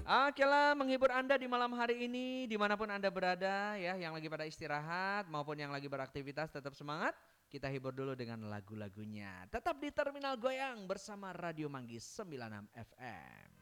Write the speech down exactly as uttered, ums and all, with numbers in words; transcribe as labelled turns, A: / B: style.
A: Oke lah, menghibur Anda di malam hari ini, dimanapun Anda berada ya, yang lagi pada istirahat maupun yang lagi beraktivitas tetap semangat. Kita hibur dulu dengan lagu-lagunya. Tetap di Terminal Goyang bersama Radio Manggis sembilan puluh enam F M.